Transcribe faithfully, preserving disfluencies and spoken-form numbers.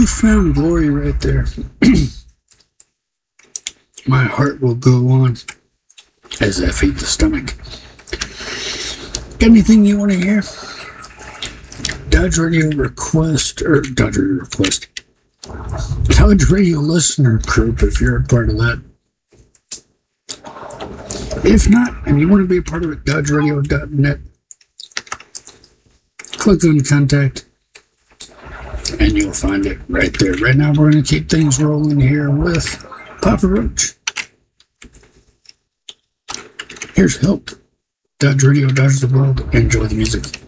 newfound glory right there. My heart will go on as I feed the stomach. Got anything you want to hear? Dodge Radio request, or Dodge Radio request. Dodge Radio listener group, if you're a part of that. If not, and you want to be a part of it, dodge radio dot net. Click on contact, and you'll find it right there. Right now, we're going to keep things rolling here with Papa Roach. Here's Help. Dodge Radio, Dodge the World. Enjoy the music.